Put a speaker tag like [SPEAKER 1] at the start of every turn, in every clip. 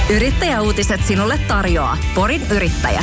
[SPEAKER 1] Yrittäjäuutiset sinulle tarjoaa Porin yrittäjät.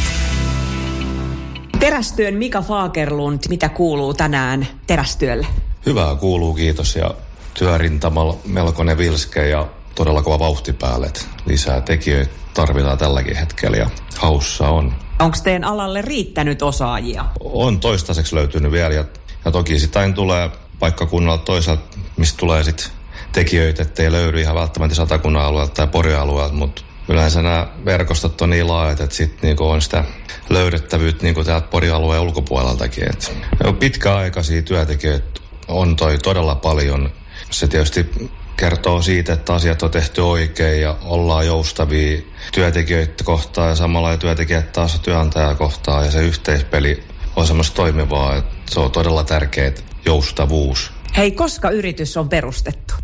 [SPEAKER 2] Terästyön Mika Fagerlund, mitä kuuluu tänään terästyölle?
[SPEAKER 3] Hyvää kuuluu, kiitos. Ja työrintamalla melkoinen vilske ja todella kova vauhti päälle. Lisää tekijöitä tarvitaan tälläkin hetkellä ja haussa on.
[SPEAKER 2] Onko teidän alalle riittänyt osaajia?
[SPEAKER 3] On toistaiseksi löytynyt vielä ja toki sitäin tulee paikkakunnalta toisaalta, mistä tulee sitten tekijöitä, ettei löydy ihan välttämättä Satakunnan alueelta tai Porin alueelta, mutta yleensä nämä verkostot on niin laajat, että sitten niinku on sitä löydettävyyttä niinku täältä Porin alueen ulkopuoleltakin. Pitkäaikaisia työntekijöitä on todella paljon. Se tietysti kertoo siitä, että asiat on tehty oikein ja ollaan joustavia työntekijöitä kohtaan ja samalla työntekijät taas työnantajaa kohtaan ja se yhteispeli on semmoista toimivaa, että se on todella tärkeä joustavuus.
[SPEAKER 2] Hei, koska yritys on perustettu?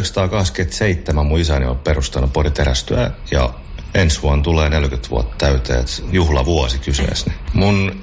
[SPEAKER 3] 1927 mun isäni on perustanut Porin terästyä ja ensi vuonna tulee 40 vuotta täyteen, juhlavuosi kyseessä. Mun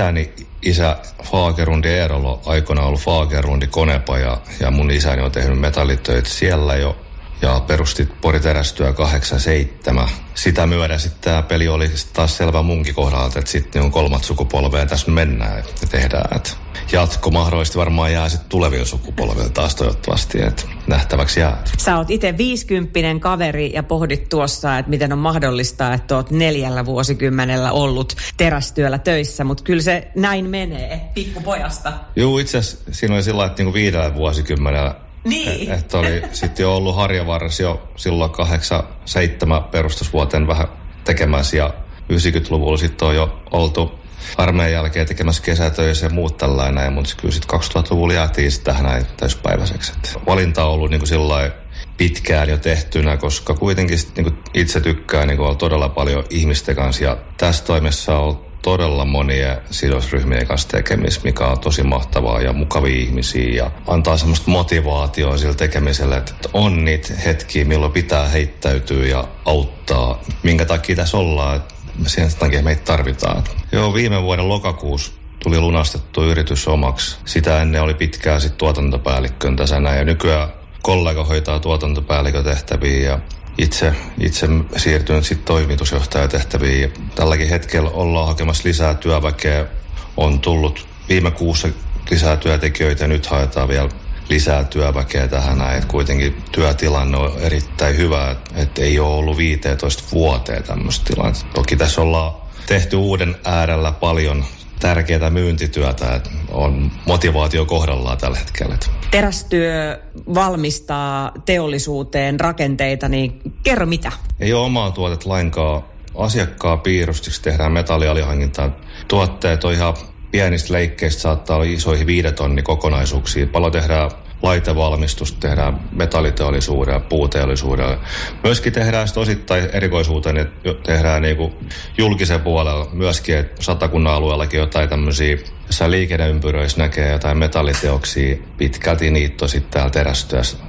[SPEAKER 3] isä Fagerlund Eerola on aikoinaan ollut Fagerlundin konepaja ja mun isäni on tehnyt metallitöitä siellä jo ja perusti Porin terästyä 87. Sitä myöden sitten tämä peli oli taas selvä munkin kohdalta, että sitten on 3 sukupolvea tässä mennään ja tehdään. Jatko mahdollisesti varmaan jää sitten tuleville sukupolville taas toivottavasti, että nähtäväksi jää.
[SPEAKER 2] Sä oot itse 50 kaveri ja pohdit tuossa, että miten on mahdollista, että oot 4 vuosikymmenellä ollut terästyöllä töissä, mutta kyllä se näin menee pikkupojasta.
[SPEAKER 3] Joo, itse asiassa siinä oli sillä että 5 vuosikymmenellä.
[SPEAKER 2] Niin.
[SPEAKER 3] Että oli sitten jo ollut harjavarressa jo silloin 87 perustusvuoteen vähän tekemässä ja 90-luvulla sitten on jo oltu armeijan jälkeen tekemässä kesätöissä ja muut tällainen, mutta kyllä sitten 2000-luvulla jäätiin sitten tähän näin täyspäiväiseksi. Et valinta on ollut niin kuin pitkään jo tehtynä, koska kuitenkin niin itse tykkään niin olla todella paljon ihmisten kanssa ja tässä toimessa on todella monia sidosryhmien kanssa tekemistä, mikä on tosi mahtavaa ja mukavia ihmisiä ja antaa semmoista motivaatiota sillä tekemiselle, että on niitä hetkiä, milloin pitää heittäytyä ja auttaa. Minkä takia tässä ollaan, että sen takia meitä tarvitaan. Joo, viime vuoden lokakuussa tuli lunastettu yritys omaksi. Sitä ennen oli pitkään sitten tuotantopäällikkön tasana ja nykyään kollega hoitaa tuotantopäällikön tehtäviä ja itse siirtynyt sitten toimitusjohtajatehtäviin. Tälläkin hetkellä ollaan hakemassa lisää työväkeä. On tullut viime kuussa lisää työntekijöitä ja nyt haetaan vielä lisää työväkeä tähän näin. Et kuitenkin työtilanne on erittäin hyvä, että ei ole ollut 15 vuoteen tämmöistä tilannetta. Toki tässä ollaan tehty uuden äärellä paljon tärkeää myyntityötä, että on motivaatio kohdallaan tällä hetkellä.
[SPEAKER 2] Terästyö valmistaa teollisuuteen rakenteita, niin kerro mitä?
[SPEAKER 3] Ei ole omaa tuotetta lainkaan. Asiakkaan piirustiksi tehdään metallialihankintaan. Tuotteet on ihan pienistä leikkeistä, saattaa olla isoihin 5 tonnin kokonaisuuksia. Paljon tehdään laitevalmistusta, tehdään metalliteollisuudella, puuteollisuudella. Myöskin tehdään sitten osittain erikoisuuteen, että tehdään niinku julkisen puolella myöskin, että Satakunnan alueellakin jotain tämmöisiä, jossain liikenneympyröissä näkee jotain metalliteoksia, pitkälti niitä on sitten täällä terästyössä